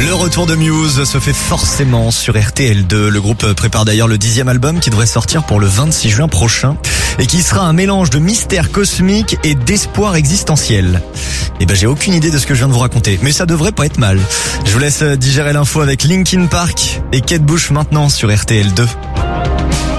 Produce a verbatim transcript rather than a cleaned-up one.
Le retour de Muse se fait forcément sur R T L deux. Le groupe prépare d'ailleurs le dixième album qui devrait sortir pour le vingt-six juin prochain et qui sera un mélange de mystère cosmique et d'espoir existentiel. Et ben j'ai aucune idée de ce que je viens de vous raconter, mais ça devrait pas être mal. Je vous laisse digérer l'info avec Linkin Park et Kate Bush maintenant sur R T L deux.